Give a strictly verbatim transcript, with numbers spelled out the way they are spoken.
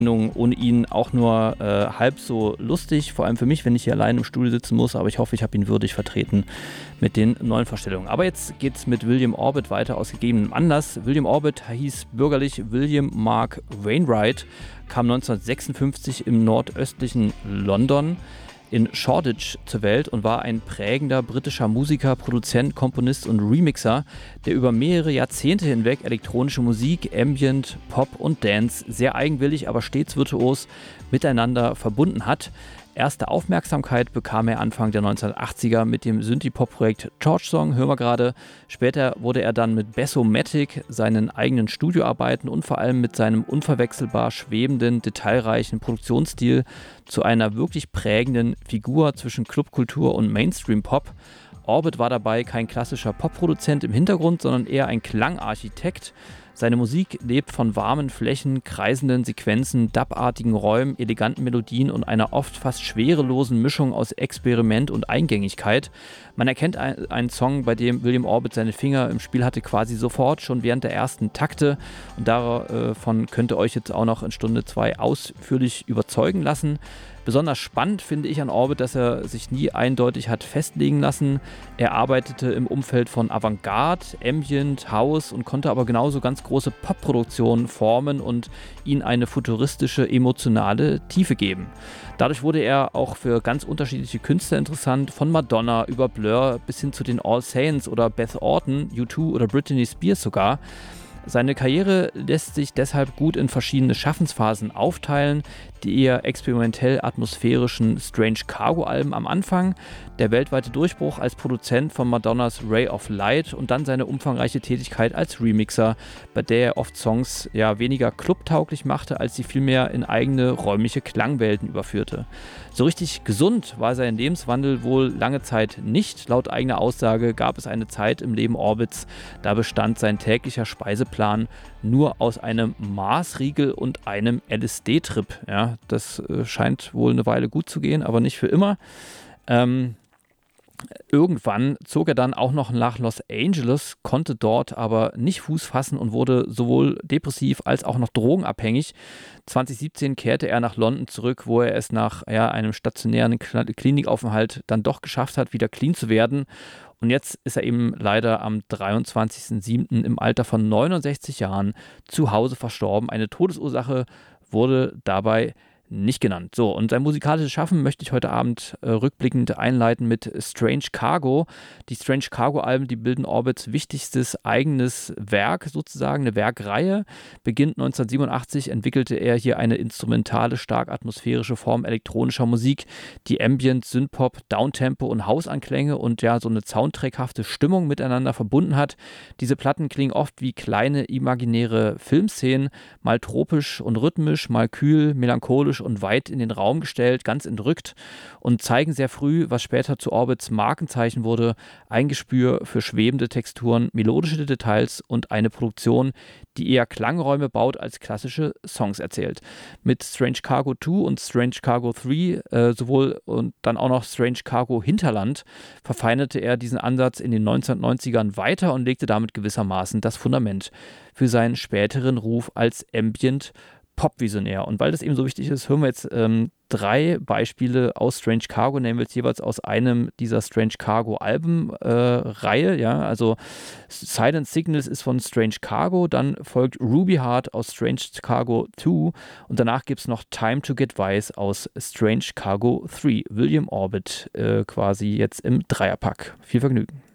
ohne ihn auch nur äh, halb so lustig, vor allem für mich, wenn ich hier allein im Studio sitzen muss, aber ich hoffe, ich habe ihn würdig vertreten mit den neuen Vorstellungen. Aber jetzt geht es mit William Orbit weiter aus gegebenem Anlass. William Orbit hieß bürgerlich William Mark Wainwright, kam neunzehnhundertsechsundfünfzig im nordöstlichen London in Shoreditch zur Welt und war ein prägender britischer Musiker, Produzent, Komponist und Remixer, der über mehrere Jahrzehnte hinweg elektronische Musik, Ambient, Pop und Dance sehr eigenwillig, aber stets virtuos miteinander verbunden hat. Erste Aufmerksamkeit bekam er Anfang der neunzehnhundertachtziger mit dem Synthie-Pop-Projekt George Song, hören wir gerade. Später wurde er dann mit Bessomatic, seinen eigenen Studioarbeiten und vor allem mit seinem unverwechselbar schwebenden, detailreichen Produktionsstil zu einer wirklich prägenden Figur zwischen Clubkultur und Mainstream-Pop. Orbit war dabei kein klassischer Popproduzent im Hintergrund, sondern eher ein Klangarchitekt. Seine Musik lebt von warmen Flächen, kreisenden Sequenzen, dub-artigen Räumen, eleganten Melodien und einer oft fast schwerelosen Mischung aus Experiment und Eingängigkeit. Man erkennt ein, einen Song, bei dem William Orbit seine Finger im Spiel hatte, quasi sofort, schon während der ersten Takte. Und davon könnt ihr euch jetzt auch noch in Stunde zwei ausführlich überzeugen lassen. Besonders spannend finde ich an Orbit, dass er sich nie eindeutig hat festlegen lassen. Er arbeitete im Umfeld von Avantgarde, Ambient, House und konnte aber genauso ganz große Popproduktionen formen und ihnen eine futuristische, emotionale Tiefe geben. Dadurch wurde er auch für ganz unterschiedliche Künstler interessant, von Madonna über Blur bis hin zu den All Saints oder Beth Orton, U zwei oder Britney Spears sogar. Seine Karriere lässt sich deshalb gut in verschiedene Schaffensphasen aufteilen, die eher experimentell-atmosphärischen Strange Cargo-Alben am Anfang, der weltweite Durchbruch als Produzent von Madonnas Ray of Light und dann seine umfangreiche Tätigkeit als Remixer, bei der er oft Songs ja weniger clubtauglich machte, als sie vielmehr in eigene räumliche Klangwelten überführte. So richtig gesund war sein Lebenswandel wohl lange Zeit nicht. Laut eigener Aussage gab es eine Zeit im Leben Orbits, da bestand sein täglicher Speiseplan nur aus einem Maßriegel und einem L S D-Trip. Ja, das äh, scheint wohl eine Weile gut zu gehen, aber nicht für immer. Ähm, Irgendwann zog er dann auch noch nach Los Angeles, konnte dort aber nicht Fuß fassen und wurde sowohl depressiv als auch noch drogenabhängig. zwanzig siebzehn kehrte er nach London zurück, wo er es nach ja, einem stationären Klinikaufenthalt dann doch geschafft hat, wieder clean zu werden. Und jetzt ist er eben leider am dreiundzwanzigsten siebten im Alter von neunundsechzig Jahren zu Hause verstorben. Eine Todesursache wurde dabei nicht genannt. So, und sein musikalisches Schaffen möchte ich heute Abend äh, rückblickend einleiten mit Strange Cargo. Die Strange Cargo-Alben, die bilden Orbits wichtigstes eigenes Werk, sozusagen eine Werkreihe. Beginnt neunzehnhundertsiebenundachtzig entwickelte er hier eine instrumentale, stark atmosphärische Form elektronischer Musik, die Ambient, Synthpop, Downtempo und Hausanklänge und ja so eine soundtrackhafte Stimmung miteinander verbunden hat. Diese Platten klingen oft wie kleine imaginäre Filmszenen, mal tropisch und rhythmisch, mal kühl, melancholisch und weit in den Raum gestellt, ganz entrückt und zeigen sehr früh, was später zu Orbits Markenzeichen wurde, ein Gespür für schwebende Texturen, melodische Details und eine Produktion, die eher Klangräume baut als klassische Songs erzählt. Mit Strange Cargo zwei und Strange Cargo drei, äh, sowohl und dann auch noch Strange Cargo Hinterland, verfeinerte er diesen Ansatz in den neunzehnhundertneunzigern weiter und legte damit gewissermaßen das Fundament für seinen späteren Ruf als Ambient Pop-Visionär. Und weil das eben so wichtig ist, hören wir jetzt ähm, drei Beispiele aus Strange Cargo, nehmen wir jetzt jeweils aus einem dieser Strange Cargo-Alben-Reihe. Äh, ja, also Silent Signals ist von Strange Cargo, dann folgt Ruby Heart aus Strange Cargo zwei und danach gibt es noch Time to Get Wise aus Strange Cargo drei. William Orbit äh, quasi jetzt im Dreierpack. Viel Vergnügen.